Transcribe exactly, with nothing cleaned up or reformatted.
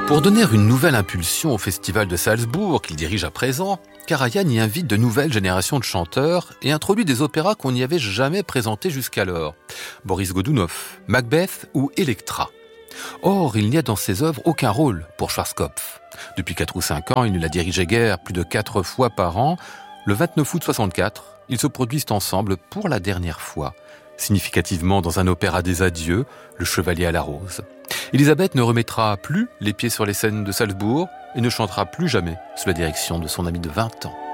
Pour donner une nouvelle impulsion au festival de Salzbourg qu'il dirige à présent, Karajan y invite de nouvelles générations de chanteurs et introduit des opéras qu'on n'y avait jamais présentés jusqu'alors. Boris Godunov, Macbeth ou Elektra. Or, il n'y a dans ses œuvres aucun rôle pour Schwarzkopf. Depuis quatre ou cinq ans, il ne la dirigeait guère plus de quatre fois par an. Le vingt-neuf août soixante-quatre, ils se produisent ensemble pour la dernière fois, significativement dans un opéra des adieux, Le Chevalier à la Rose. Elisabeth ne remettra plus les pieds sur les scènes de Salzbourg et ne chantera plus jamais sous la direction de son ami de vingt ans.